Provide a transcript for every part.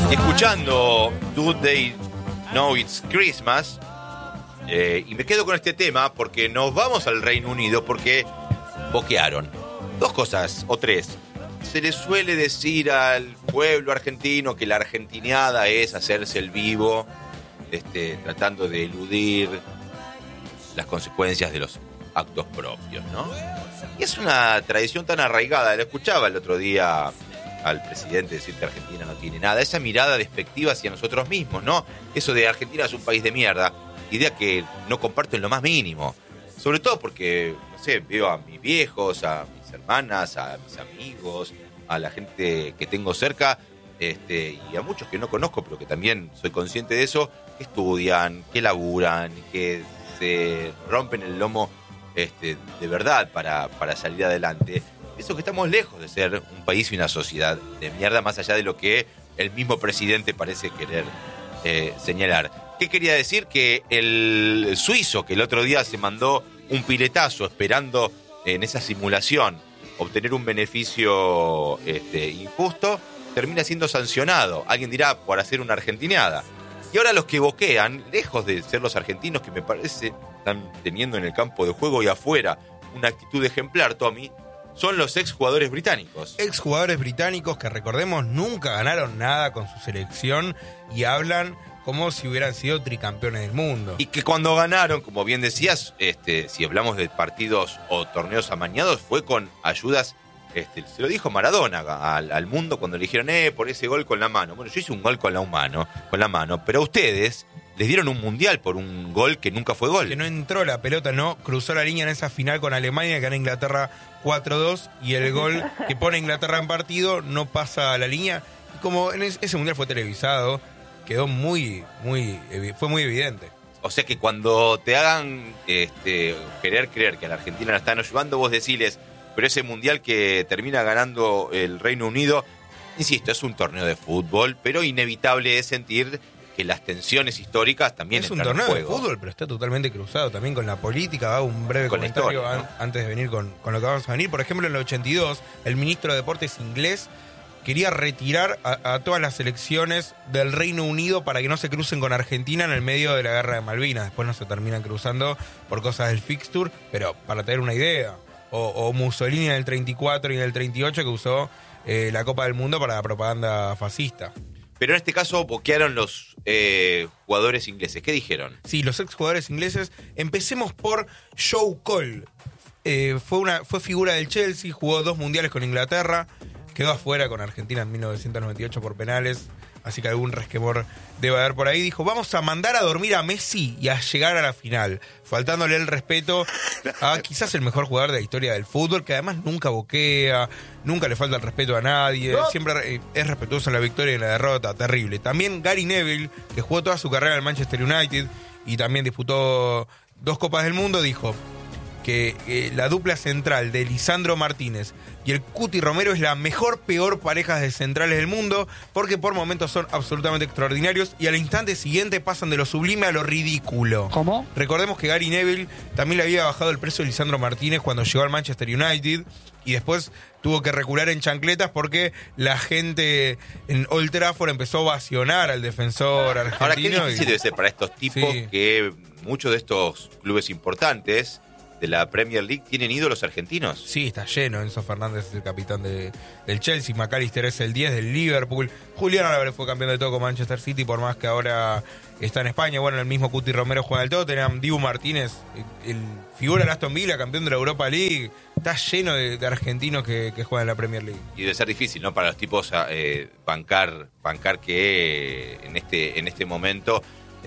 Escuchando Do They Know It's Christmas, y me quedo con este tema porque nos vamos al Reino Unido porque boquearon. Dos cosas, o tres. Se le suele decir al pueblo argentino que la argentineada es hacerse el vivo, tratando de eludir las consecuencias de los actos propios, ¿no? Y es una tradición tan arraigada. Lo escuchaba el otro día al presidente decir que Argentina no tiene nada. Esa mirada despectiva hacia nosotros mismos, ¿no? Eso de Argentina es un país de mierda. Idea que no comparto en lo más mínimo. Sobre todo porque, no sé, veo a mis viejos, a mis hermanas, a mis amigos, a la gente que tengo cerca, y a muchos que no conozco, pero que también soy consciente de eso, que estudian, que laburan, que se rompen el lomo de verdad para salir adelante. Eso que estamos lejos de ser un país y una sociedad de mierda, más allá de lo que el mismo presidente parece querer señalar. ¿Qué quería decir? Que el suizo, que el otro día se mandó un piletazo esperando en esa simulación obtener un beneficio injusto, termina siendo sancionado. Alguien dirá, por hacer una argentineada. Y ahora los que boquean, lejos de ser los argentinos, que me parece están teniendo en el campo de juego y afuera una actitud ejemplar, Tommy, son los exjugadores británicos. Exjugadores británicos que, recordemos, nunca ganaron nada con su selección y hablan como si hubieran sido tricampeones del mundo. Y que cuando ganaron, como bien decías, si hablamos de partidos o torneos amañados, fue con ayudas, se lo dijo Maradona al mundo cuando le dijeron, por ese gol con la mano. Bueno, yo hice un gol con la mano, pero a ustedes les dieron un mundial por un gol que nunca fue gol. Que no entró la pelota, no cruzó la línea en esa final con Alemania, que gana Inglaterra 4-2, y el gol que pone Inglaterra en partido no pasa a la línea. Y como en ese mundial fue televisado, quedó fue muy evidente. O sea que cuando te hagan querer creer que a la Argentina la están ayudando, vos decirles, pero ese mundial que termina ganando el Reino Unido, insisto, es un torneo de fútbol, pero inevitable es sentir que las tensiones históricas también es están un en torneo de juego. fútbol, pero está totalmente cruzado también con la política. Hago un breve con comentario historia, ¿no? Antes de venir con lo que vamos a venir. Por ejemplo, en el 82, el ministro de Deportes inglés quería retirar a todas las selecciones del Reino Unido para que no se crucen con Argentina en el medio de la guerra de Malvinas. Después no se terminan cruzando por cosas del fixture, pero para tener una idea. O Mussolini en el 34 y en el 38, que usó la Copa del Mundo para la propaganda fascista. Pero en este caso boquearon los jugadores ingleses. ¿Qué dijeron? Sí, los exjugadores ingleses. Empecemos por Joe Cole. Fue figura del Chelsea, jugó 2 mundiales con Inglaterra, quedó afuera con Argentina en 1998 por penales, así que algún resquemor debe haber por ahí. Dijo, vamos a mandar a dormir a Messi y a llegar a la final, faltándole el respeto a quizás el mejor jugador de la historia del fútbol, que además nunca boquea, nunca le falta el respeto a nadie, siempre es respetuoso en la victoria y en la derrota, terrible. También Gary Neville, que jugó toda su carrera en el Manchester United y también disputó 2 Copas del Mundo, dijo que la dupla central de Lisandro Martínez y el Cuti Romero es la peor pareja de centrales del mundo, porque por momentos son absolutamente extraordinarios y al instante siguiente pasan de lo sublime a lo ridículo. ¿Cómo? Recordemos que Gary Neville también le había bajado el precio a Lisandro Martínez cuando llegó al Manchester United y después tuvo que recular en chancletas porque la gente en Old Trafford empezó a ovacionar al defensor argentino. Ahora, qué difícil debe ser para estos tipos, sí, que muchos de estos clubes importantes de la Premier League tienen ídolos argentinos. Sí, está lleno. Enzo Fernández es el capitán del Chelsea, McAllister es el 10 del Liverpool, Julián Álvarez fue campeón de todo con Manchester City, por más que ahora está en España. Bueno, el mismo Cuti Romero juega en el Tottenham, Dibu Martínez, el figura de Aston Villa, campeón de la Europa League. Está lleno de argentinos que juegan en la Premier League. Y debe ser difícil, ¿no? Para los tipos bancar que en este momento...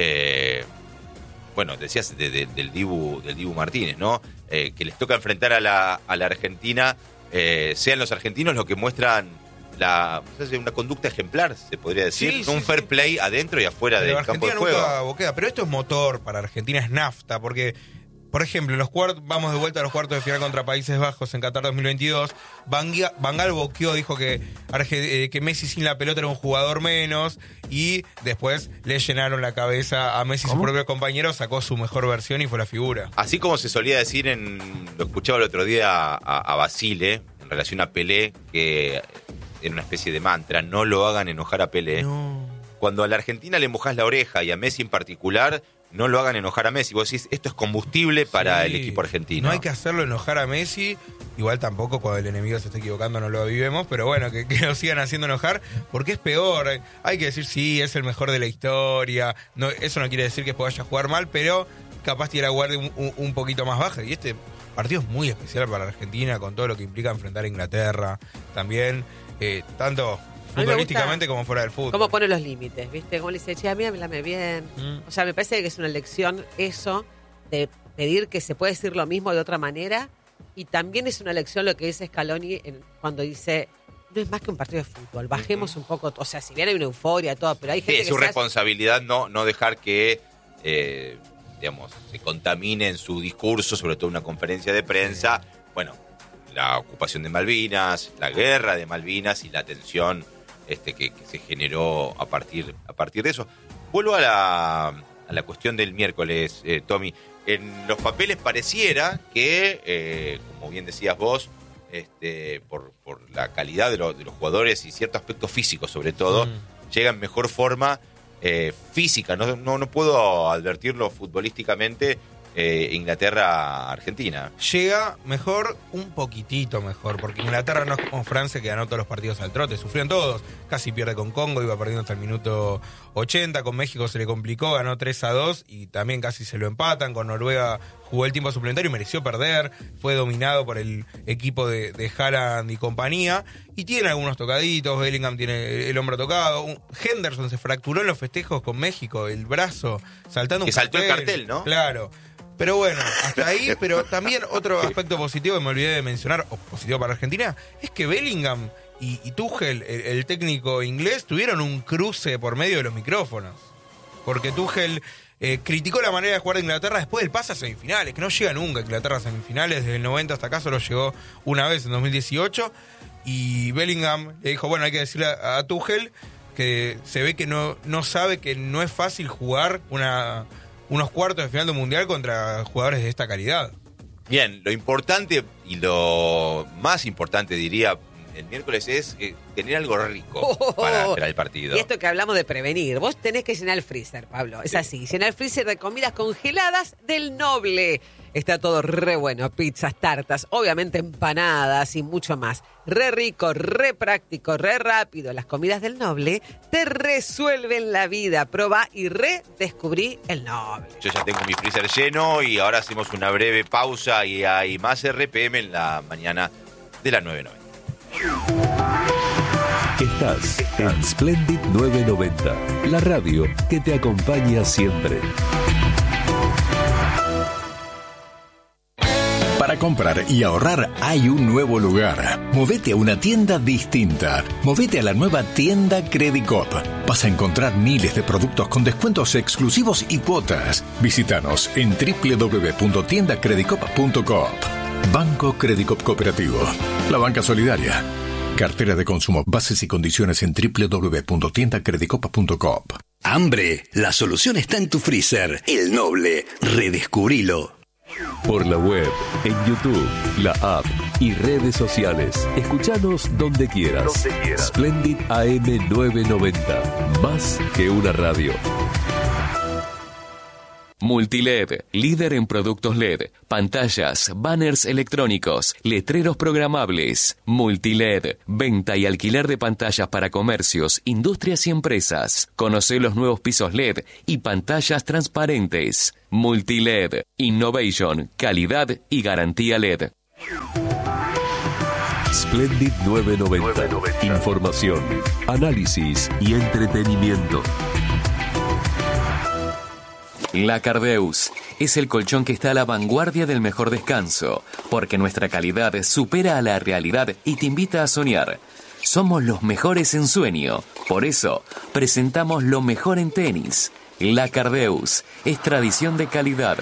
bueno, decías del Dibu Martínez, ¿no? Que les toca enfrentar a la Argentina, sean los argentinos los que muestran una conducta ejemplar, se podría decir, sí, un fair play adentro y afuera del campo de juego. Nunca boquea, pero esto es motor para Argentina, es nafta, porque, por ejemplo, vamos de vuelta a los cuartos de final contra Países Bajos en Qatar 2022. Van Gaal boqueó, dijo que Messi sin la pelota era un jugador menos, y después le llenaron la cabeza a Messi. ¿Cómo? Su propio compañero sacó su mejor versión y fue la figura. Así como se solía decir, lo escuchaba el otro día a Basile, en relación a Pelé, que era una especie de mantra: no lo hagan enojar a Pelé. No. cuando a la Argentina le mojás la oreja y a Messi en particular, no lo hagan enojar a Messi. Vos decís, esto es combustible para el equipo argentino. No hay que hacerlo enojar a Messi. Igual tampoco cuando el enemigo se esté equivocando no lo avivemos, pero bueno, que lo sigan haciendo enojar, porque es peor. Hay que decir, sí, es el mejor de la historia. No, eso no quiere decir que vaya a jugar mal, pero capaz tiene la guardia un poquito más baja. Y este partido es muy especial para la Argentina, con todo lo que implica enfrentar a Inglaterra. También, tanto futbolísticamente como fuera del fútbol. Cómo pone los límites, ¿viste? Como le dice, che, a mí háblame bien. O sea, me parece que es una lección eso de pedir que se puede decir lo mismo de otra manera. Y también es una lección lo que dice Scaloni cuando dice, no es más que un partido de fútbol, bajemos un poco. O sea, si bien hay una euforia, todo, pero hay gente que es su responsabilidad no dejar que, digamos, se contamine en su discurso, sobre todo en una conferencia de prensa. Bueno, la ocupación de Malvinas, la guerra de Malvinas y la tensión que se generó a partir de eso. Vuelvo a la cuestión del miércoles, Tommy. En los papeles pareciera que, como bien decías vos, por la calidad de los jugadores y cierto aspecto físico sobre todo, llega en mejor forma física. No puedo advertirlo futbolísticamente. Inglaterra-Argentina. Llega mejor, un poquitito mejor, porque Inglaterra no es como Francia, que ganó todos los partidos al trote, sufrieron todos, casi pierde con Congo, iba perdiendo hasta el minuto 80, con México se le complicó, ganó 3-2 y también casi se lo empatan, con Noruega jugó el tiempo suplementario y mereció perder, fue dominado por el equipo de Haaland y compañía, y tiene algunos tocaditos, Bellingham tiene el hombro tocado, Henderson se fracturó en los festejos con México, el brazo, saltando que saltó el cartel, ¿no? Claro. Pero bueno, hasta ahí, pero también otro aspecto positivo que me olvidé de mencionar, o positivo para Argentina, es que Bellingham y Tuchel, el técnico inglés, tuvieron un cruce por medio de los micrófonos. Porque Tuchel criticó la manera de jugar de Inglaterra después del pase a semifinales, que no llega nunca Inglaterra a semifinales, desde el 90 hasta acá solo llegó una vez en 2018, y Bellingham le dijo, bueno, hay que decirle a Tuchel que se ve que no sabe que no es fácil jugar unos cuartos de final de un mundial contra jugadores de esta calidad. Bien, lo importante y lo más importante, diría, el miércoles es tener algo rico para esperar el partido. Y esto que hablamos de prevenir, vos tenés que llenar el freezer, Pablo. Es así, llenar el freezer de comidas congeladas del Noble. Está todo re bueno, pizzas, tartas, obviamente empanadas y mucho más. Re rico, re práctico, re rápido. Las comidas del Noble te resuelven la vida. Probá y redescubrí el Noble. Yo ya tengo mi freezer lleno y ahora hacemos una breve pausa y hay más RPM en la mañana de la 990. Estás en Splendid 990, la radio que te acompaña siempre. Para comprar y ahorrar hay un nuevo lugar. Movete a una tienda distinta. Movete a la nueva tienda Credicop. Vas a encontrar miles de productos con descuentos exclusivos y cuotas. Visítanos en www.tiendacredicop.coop. Banco Credicop Cooperativo. La banca solidaria. Cartera de consumo. Bases y condiciones en www.tiendacredicop.coop. Hambre. La solución está en tu freezer. El Noble. Redescubrilo. Por la web, en YouTube, la app y redes sociales. Escuchanos donde quieras. Splendid AM 990. Más que una radio. Multiled, líder en productos LED, pantallas, banners electrónicos, letreros programables. Multiled, venta y alquiler de pantallas para comercios, industrias y empresas. Conoce los nuevos pisos LED y pantallas transparentes. Multiled, innovation, calidad y garantía LED. Splendid 990. Información, análisis y entretenimiento. La Cardeus es el colchón que está a la vanguardia del mejor descanso, porque nuestra calidad supera a la realidad y te invita a soñar. Somos los mejores en sueño, por eso presentamos lo mejor en tenis. La Cardeus es tradición de calidad.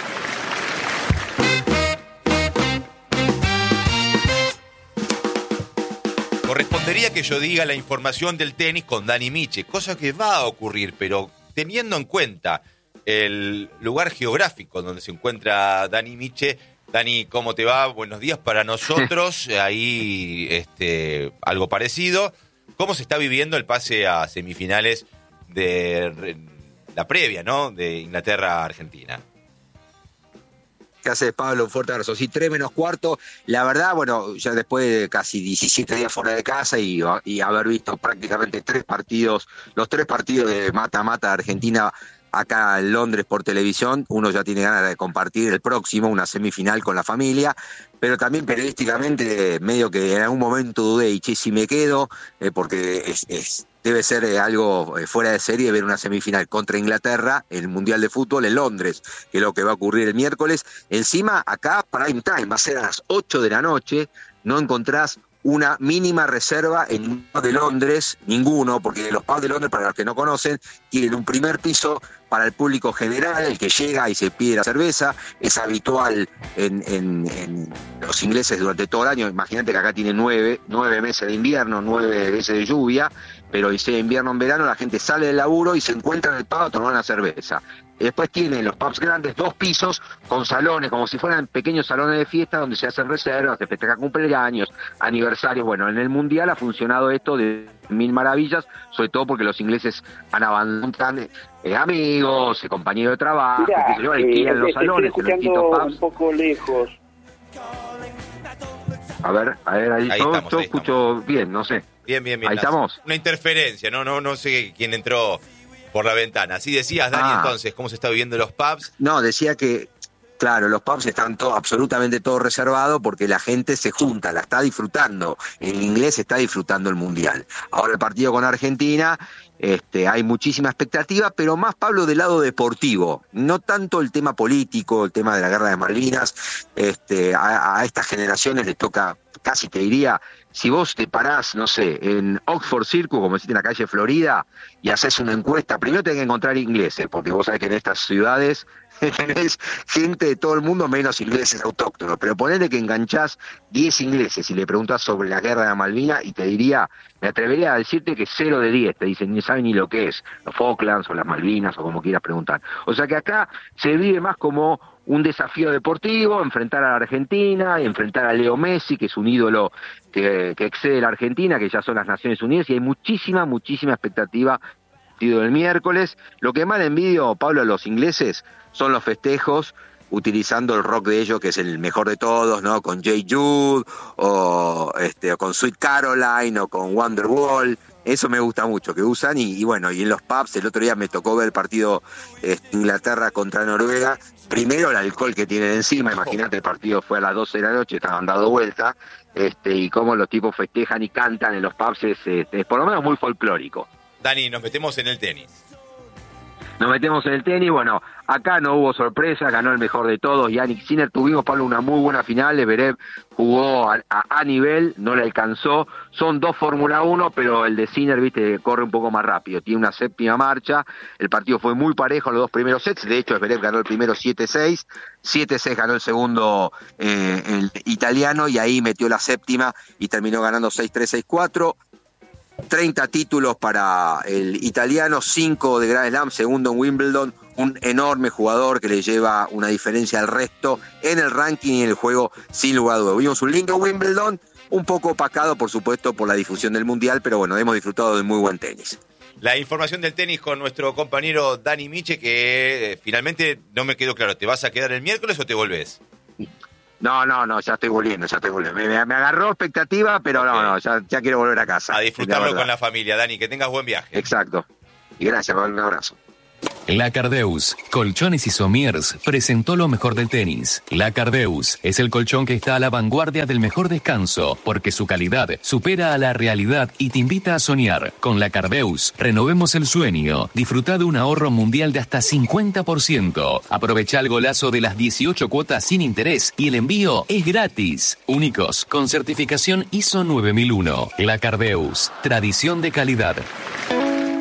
Correspondería que yo diga la información del tenis con Dani Miche, cosa que va a ocurrir, pero teniendo en cuenta el lugar geográfico donde se encuentra Dani Miche. Dani, ¿cómo te va? Buenos días para nosotros. Ahí algo parecido. ¿Cómo se está viviendo el pase a semifinales de la previa, ¿no? De Inglaterra-Argentina. ¿Qué haces, Pablo? Un fuerte abrazo. Sí, 3 menos cuarto. La verdad, bueno, ya después de casi 17 días fuera de casa y haber visto prácticamente los 3 partidos de mata-mata de Argentina acá en Londres por televisión, uno ya tiene ganas de compartir el próximo, una semifinal con la familia, pero también periodísticamente medio que en algún momento dudé, y che, si me quedo, porque debe ser algo fuera de serie ver una semifinal contra Inglaterra en el Mundial de Fútbol en Londres, que es lo que va a ocurrir el miércoles. Encima, acá, prime time, va a ser a las 8 de la noche, no encontrás una mínima reserva en un pub de Londres, ninguno, porque los pubs de Londres, para los que no conocen, tienen un primer piso para el público general, el que llega y se pide la cerveza. Es habitual en los ingleses durante todo el año. Imagínate que acá tiene 9 meses de invierno, 9 meses de lluvia, pero sea invierno o en verano, la gente sale del laburo y se encuentra en el pub a tomar una cerveza. Después tienen los pubs grandes, 2 pisos, con salones, como si fueran pequeños salones de fiesta donde se hacen reservas, se festeja cumpleaños, aniversarios. Bueno, en el Mundial ha funcionado esto de mil maravillas, sobre todo porque los ingleses han abandonado amigos, compañeros de trabajo, que se alquilan los salones, en los distintos pubs. Un poco lejos. A ver, ahí yo escucho bien, no sé. Bien. Ahí estamos. Una interferencia, no sé quién entró por la ventana. Así decías, Dani, entonces, ¿cómo se está viviendo los pubs? No, decía que, claro, los pubs están absolutamente todo reservado porque la gente se junta, la está disfrutando. El inglés está disfrutando el Mundial. Ahora el partido con Argentina, hay muchísima expectativa, pero más, Pablo, del lado deportivo. No tanto el tema político, el tema de la guerra de Malvinas. A estas generaciones les toca, casi te diría, si vos te parás, no sé, en Oxford Circus, como decís, en la calle Florida, y haces una encuesta, primero tenés que encontrar ingleses, porque vos sabés que en estas ciudades tenés gente de todo el mundo menos ingleses autóctonos, pero ponele que enganchás 10 ingleses y le preguntás sobre la guerra de Malvinas y te diría, me atrevería a decirte que 0 de 10, te dicen, ni saben ni lo que es, los Falklands o las Malvinas o como quieras preguntar. O sea que acá se vive más como un desafío deportivo, enfrentar a la Argentina, enfrentar a Leo Messi, que es un ídolo que excede la Argentina, que ya son las Naciones Unidas, y hay muchísima expectativa del miércoles. Lo que más le envidio, Pablo, a los ingleses son los festejos utilizando el rock de ellos, que es el mejor de todos, ¿no? Con J. Jude, o con Sweet Caroline, o con Wonderwall. Eso me gusta mucho, que usan, y bueno, y en los pubs, el otro día me tocó ver el partido Inglaterra contra Noruega. Primero el alcohol que tienen encima, imagínate, el partido fue a las 12 de la noche, estaban dando vuelta, y cómo los tipos festejan y cantan en los pubs es por lo menos muy folclórico. Dani, nos metemos en el tenis. Bueno, acá no hubo sorpresa, ganó el mejor de todos, Jannik Sinner. Tuvimos, Pablo, una muy buena final, Zverev jugó a nivel, no le alcanzó. Son 2 Fórmula 1, pero el de Sinner, viste, corre un poco más rápido, tiene una 7ª marcha. El partido fue muy parejo en los 2 primeros sets, de hecho Zverev ganó el primero 7-6, 7-6 ganó el segundo el italiano, y ahí metió la 7ª y terminó ganando 6-3, 6-4. 30 títulos para el italiano, 5 de Grand Slam, segundo en Wimbledon, un enorme jugador que le lleva una diferencia al resto en el ranking y en el juego, sin lugar a dudas. Vimos un lindo Wimbledon, un poco opacado, por supuesto, por la difusión del Mundial, pero bueno, hemos disfrutado de muy buen tenis. La información del tenis con nuestro compañero Dani Miche, que finalmente no me quedó claro, ¿te vas a quedar el miércoles o te volvés? No, ya estoy volviendo. Me agarró expectativa, pero okay. Ya quiero volver a casa. A disfrutarlo con la familia, Dani, que tengas buen viaje. Exacto. Y gracias, un abrazo. La Cardeus, Colchones y Somiers, presentó lo mejor del tenis. La Cardeus es el colchón que está a la vanguardia del mejor descanso, porque su calidad supera a la realidad y te invita a soñar. Con La Cardeus, renovemos el sueño. Disfruta de un ahorro mundial de hasta 50%. Aprovecha el golazo de las 18 cuotas sin interés y el envío es gratis. Únicos, con certificación ISO 9001. La Cardeus, tradición de calidad.